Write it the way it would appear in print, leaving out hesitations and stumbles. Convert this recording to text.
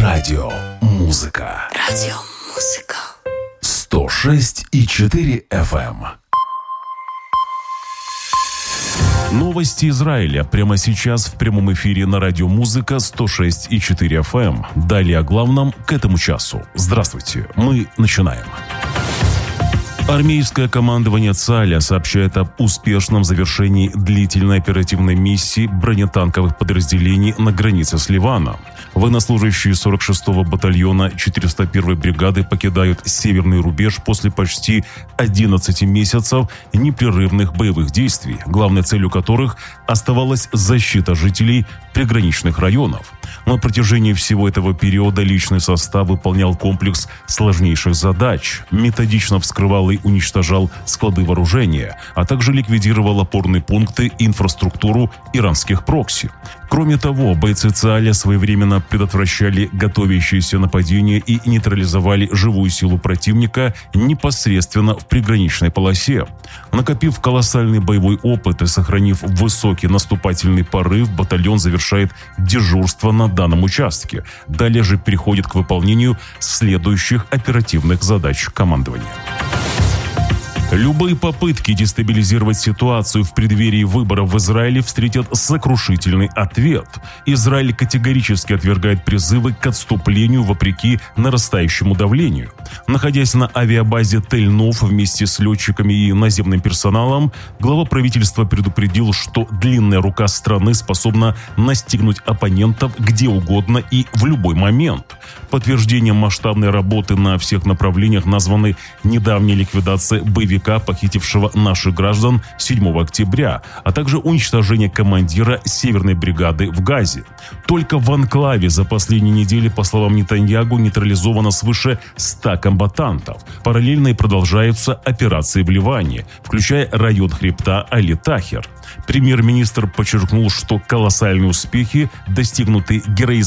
Радиомузыка. 106,4 FM. Новости Израиля прямо сейчас в прямом эфире на Радиомузыка 106,4 FM. Далее о главном к этому часу. Здравствуйте, мы начинаем. Армейское командование ЦАЛЯ сообщает об успешном завершении длительной оперативной миссии бронетанковых подразделений на границе с Ливаном. Военнослужащие 46-го батальона 401-й бригады покидают северный рубеж после почти 11 месяцев непрерывных боевых действий, главной целью которых оставалась защита жителей приграничных районов. На протяжении всего этого периода личный состав выполнял комплекс сложнейших задач, методично вскрывал и уничтожал склады вооружения, а также ликвидировал опорные пункты и инфраструктуру иранских прокси. Кроме того, бойцы ЦАЛЯ своевременно предотвращали готовящиеся нападения и нейтрализовали живую силу противника непосредственно в приграничной полосе. Накопив колоссальный боевой опыт и сохранив высокий наступательный порыв, батальон завершает дежурство на данном участке. Далее же переходит к выполнению следующих оперативных задач командования. Любые попытки дестабилизировать ситуацию в преддверии выборов в Израиле встретят сокрушительный ответ. Израиль категорически отвергает призывы к отступлению вопреки нарастающему давлению. Находясь на авиабазе Тель-Нов вместе с летчиками и наземным персоналом, глава правительства предупредил, что длинная рука страны способна настигнуть оппонентов где угодно и в любой момент. Подтверждением масштабной работы на всех направлениях названы недавняя ликвидация боевика, похитившего наших граждан 7 октября, а также уничтожение командира Северной бригады в Газе. Только в анклаве за последние недели, по словам Нетаньяху, нейтрализовано свыше 100 комбатантов. Параллельно и продолжаются операции в Ливане, включая район хребта Али-Тахер. Премьер-министр подчеркнул, что колоссальные успехи, достигнутые героизмом